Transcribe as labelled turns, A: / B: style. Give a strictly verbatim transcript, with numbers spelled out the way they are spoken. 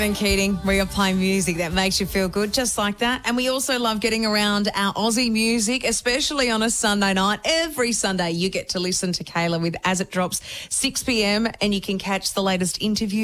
A: And Keating, we are playing music that makes you feel good, just like that. And we also love getting around our Aussie music, especially on a Sunday night. Every Sunday you get to listen to Kayla with As It Drops, six p.m, and you can catch the latest interview